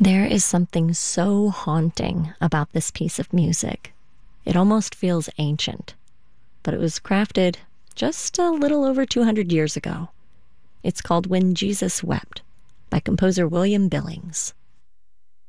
There is something so haunting about this piece of music. It almost feels ancient, but it was crafted just a little over 200 years ago. It's called When Jesus Wept by composer William Billings.